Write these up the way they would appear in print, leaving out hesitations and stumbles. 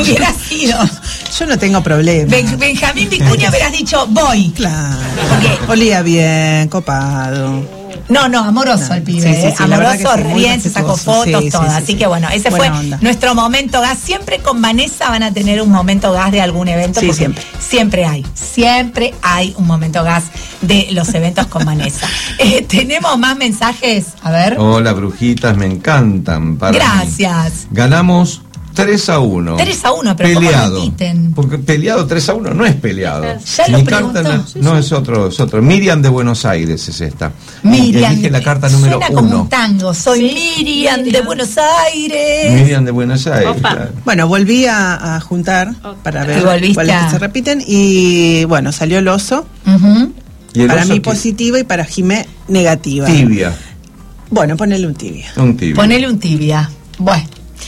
Hubiera sido. Yo no tengo problema. Benjamín Vicuña hubieras dicho, voy. Claro. Porque olía bien, copado. No, amoroso el pibe, sí, amoroso, sí, bien, se sacó fotos, todo. Así que bueno, ese buena fue onda. Nuestro momento gas. Siempre con Vanessa van a tener un momento gas de algún evento. Sí, porque siempre hay un momento gas de los eventos con Vanessa. Tenemos más mensajes, a ver. Hola, brujitas, me encantan. Gracias. Ganamos 3-1. 3-1, pero peleado. ¿cómo repiten? Porque peleado 3-1 no es peleado. Ya lo Mi preguntó. carta no es otro. Miriam de Buenos Aires es esta. Miriam. Elige la carta número 1. Suena como un tango. Soy Miriam de Buenos Aires. Miriam de Buenos Aires. Claro. Bueno, volví a juntar para ver ¿Volviste? cuáles que se repiten. Y bueno, salió el oso. Uh-huh. ¿Y el Para oso mí qué? positiva y para Jimé negativa. Tibia. Bueno, ponele un tibia. Un tibia. Ponele un tibia. Buah.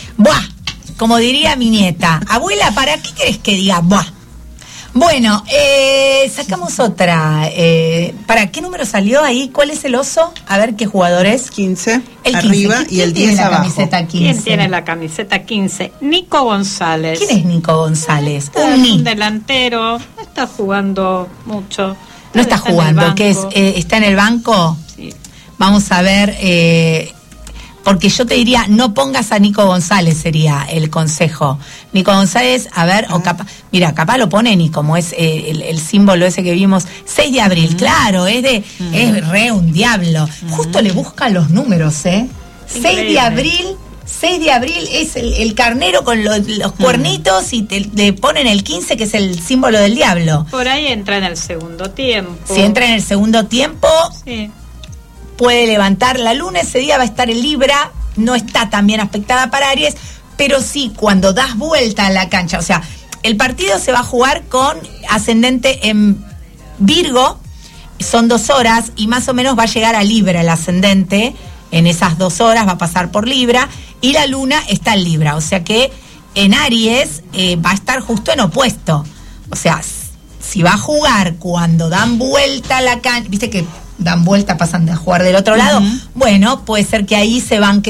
Como diría mi nieta. Abuela, ¿para qué querés que diga buah? Bueno, sacamos otra. ¿Para qué número salió ahí? ¿Cuál es el oso? A ver qué jugador es. 15 El 15. arriba y ¿Quién el tiene 10 la abajo. camiseta 15? ¿Quién tiene la camiseta 15? Nico González. ¿Quién es Nico González? Un delantero. No está jugando mucho. No está jugando, que está en el banco. Sí. Vamos a ver, porque yo te diría, no pongas a Nico González, sería el consejo. Nico González, a ver, o capaz, mira, capaz lo ponen y como es el símbolo ese que vimos, 6 de abril, claro, es re un diablo. Justo le buscan los números, 6 de abril. 6 de abril es el carnero con los cuernitos y le ponen el 15, que es el símbolo del diablo. Por ahí entra en el segundo tiempo. Si entra en el segundo tiempo, Sí. puede levantar la luna. Ese día va a estar en Libra, no está tan bien aspectada para Aries, pero sí, cuando das vuelta a la cancha, o sea, el partido se va a jugar con ascendente en Virgo, son 2 horas y más o menos va a llegar a Libra el ascendente. En esas 2 horas va a pasar por Libra y la luna está en Libra, o sea que en Aries va a estar justo en opuesto. O sea, si va a jugar cuando dan vuelta la cancha, viste que dan vuelta, pasan de jugar del otro lado, bueno, puede ser que ahí se banque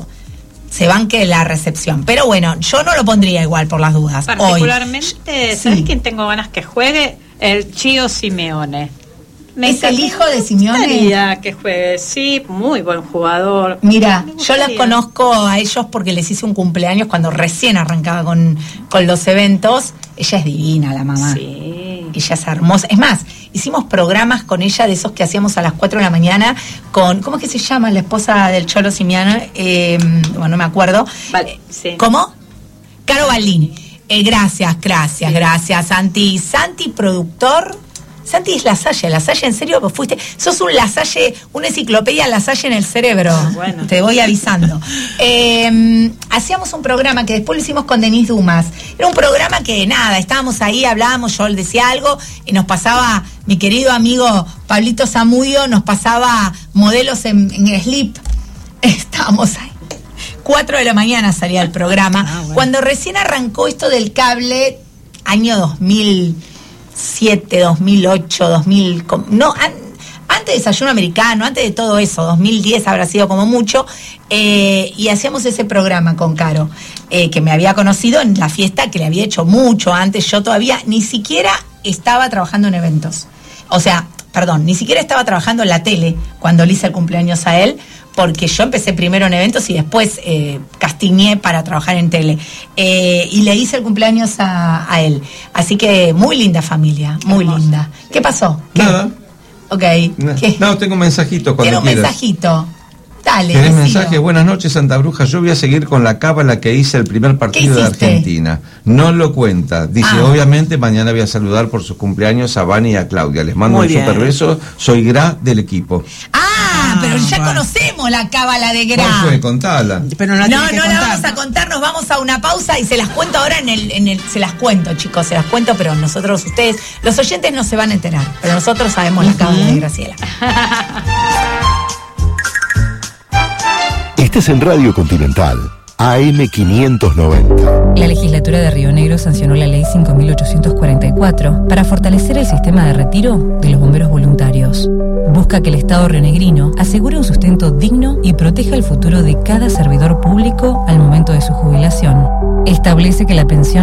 la recepción. Pero bueno, yo no lo pondría igual por las dudas. Particularmente, Hoy. ¿sabes Sí. quién tengo ganas que juegue? El Chio Simeone. ¿Es el hijo de Simeone? Me gustaría que juegue, sí, muy buen jugador. Mira, Me yo gustaría. las conozco a ellos porque les hice un cumpleaños cuando recién arrancaba con los eventos. Ella es divina, la mamá. Sí. Ella es hermosa. Es más, hicimos programas con ella de esos que hacíamos a las 4 de la mañana con, ¿cómo es que se llama? La esposa del Cholo Simeone, bueno, no me acuerdo. Vale, sí. ¿Cómo? Caro Baldini. Gracias, Santi. Santi, productor. Santi es Lasalle, ¿en serio? Pues sos un Lasalle, una enciclopedia Lasalle en el cerebro. Bueno. Te voy avisando. Hacíamos un programa que después lo hicimos con Denise Dumas. Era un programa que nada, estábamos ahí, hablábamos, yo le decía algo, y nos pasaba, mi querido amigo Pablito Zamudio, nos pasaba modelos en slip. Estábamos ahí. 4 de la mañana salía el programa. Bueno. Cuando recién arrancó esto del cable, año 2007, 2008, 2000, no, antes de Desayuno Americano, antes de todo eso, 2010 habrá sido como mucho, y hacíamos ese programa con Caro, que me había conocido en la fiesta que le había hecho mucho antes. Yo todavía ni siquiera estaba trabajando en eventos, o sea, perdón, ni siquiera estaba trabajando en la tele cuando le hice el cumpleaños a él, porque yo empecé primero en eventos y después castiñé para trabajar en tele. Y le hice el cumpleaños a él. Así que muy linda familia, muy linda. ¿Qué pasó? ¿Qué? Nada. Ok. ¿Qué? No, tengo un mensajito cuando Quiero un quieras. mensajito. Dale, ¿Tenés decilo. mensaje? Buenas noches, Santa Bruja. Yo voy a seguir con la cábala que hice el primer partido de hiciste? Argentina. No lo cuenta. Dice, obviamente, mañana voy a saludar por sus cumpleaños a Vani y a Claudia. Les mando Muy un bien. super beso. Soy Gra del equipo. Pero ya bueno. conocemos la cábala de Gra. ¿Cuál fue? Contala. Pero no la No, tiene que la contar. vamos a contar, nos vamos a una pausa y se las cuento ahora se las cuento, chicos, se las cuento, pero nosotros, ustedes, los oyentes no se van a enterar, pero nosotros sabemos la cábala de Graciela. Estás en Radio Continental, AM 590. La legislatura de Río Negro sancionó la ley 5.844 para fortalecer el sistema de retiro de los bomberos voluntarios. Busca que el Estado rionegrino asegure un sustento digno y proteja el futuro de cada servidor público al momento de su jubilación. Establece que la pensión